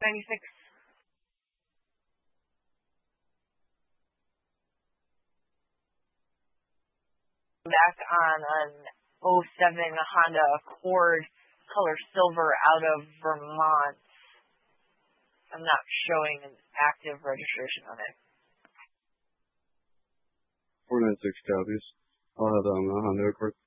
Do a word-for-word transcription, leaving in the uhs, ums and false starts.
ninety-six. Back on an oh seven Honda Accord color silver out of Vermont. I'm not showing an active registration on it. four nine six copies. I'll have that on the Honda Accord.